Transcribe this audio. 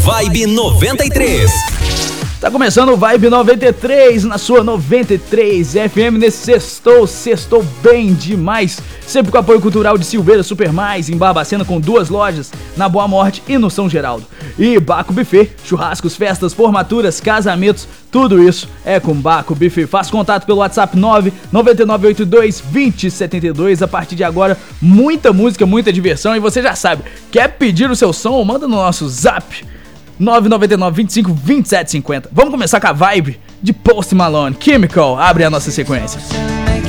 Vibe 93. Tá começando o Vibe 93 na sua 93 FM nesse sextou bem demais. Sempre com apoio cultural de Silveira Super Mais, em Barbacena, com 2 lojas, na Boa Morte e no São Geraldo. E Baco Buffet, churrascos, festas, formaturas, casamentos, tudo isso é com Baco Buffet. Faça contato pelo WhatsApp 999822072. A partir de agora, muita música, muita diversão. E você já sabe, quer pedir o seu som? Manda no nosso zap 999-25-2750. Vamos começar com a vibe de Post Malone. Chemical abre a nossa sequência.